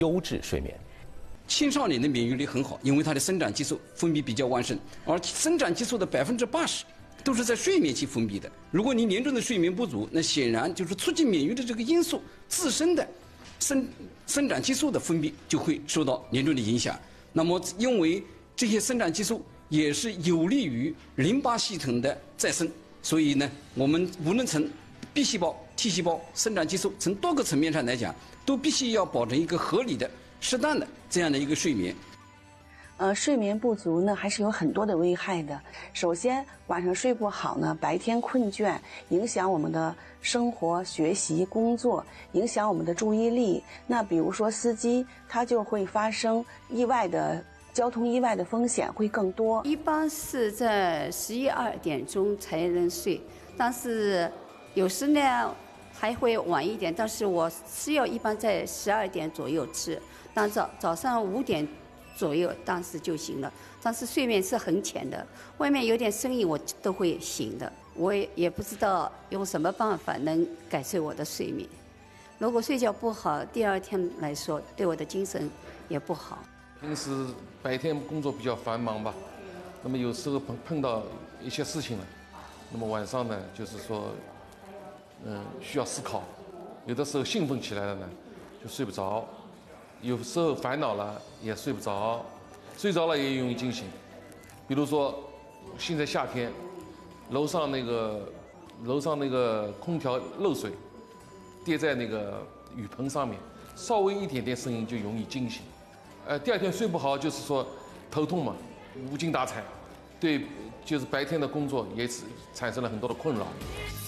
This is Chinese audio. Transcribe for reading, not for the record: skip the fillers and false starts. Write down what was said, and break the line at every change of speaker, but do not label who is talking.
优质睡眠。
青少年的免疫力很好，因为他的生长激素分泌比较旺盛，而生长激素的80%都是在睡眠期分泌的。如果你严重的睡眠不足，那显然就是促进免疫的这个因素自身的生长激素的分泌就会受到严重的影响。那么，因为这些生长激素也是有利于淋巴系统的再生，所以呢，我们无论从 B 细胞、T 细胞、生长激素从多个层面上来讲，都必须要保证一个合理的、适当的这样的一个睡眠。
睡眠不足呢，还是有很多的危害的。首先，晚上睡不好呢，白天困倦，影响我们的生活、学习、工作，影响我们的注意力。那比如说司机，他就会发生交通意外的风险会更多。
一般是在11、12点钟才能睡，但是有时呢还会晚一点。但是我吃药一般在12点左右吃，但早上5点左右当时就行了。但是睡眠是很浅的，外面有点声音我都会醒的。我也不知道用什么办法能改善我的睡眠。如果睡觉不好，第二天来说对我的精神也不好。
平时白天工作比较繁忙吧，那么有时候碰到一些事情了，那么晚上呢，就是说，需要思考，有的时候兴奋起来了呢，就睡不着，有时候烦恼了也睡不着，睡着了也容易惊醒。比如说，现在夏天，楼上那个空调漏水，跌在那个雨棚上面，稍微一点点声音就容易惊醒。第二天睡不好，就是说头痛嘛，无精打采，对，就是白天的工作也产生了很多的困扰。